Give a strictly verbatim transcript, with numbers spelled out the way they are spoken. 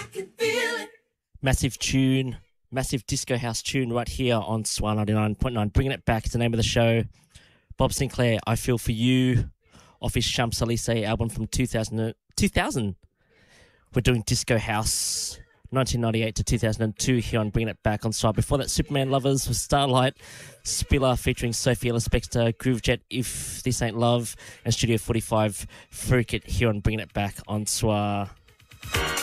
Massive tune, massive disco house tune right here on Swan ninety-nine point nine. Bringing it back. It's the name of the show. Bob Sinclair, I Feel For You, off his Champs Elysees album from two thousand. two thousand. We're doing disco house, nineteen ninety-eight to two thousand two here on Bringing It Back on Swan. Before that, Superman Lovers with Starlight, Spiller featuring Sophie Ellis Bextor, Groovejet, If This Ain't Love, and Studio forty-five, Freak It here on Bringing It Back on Swan.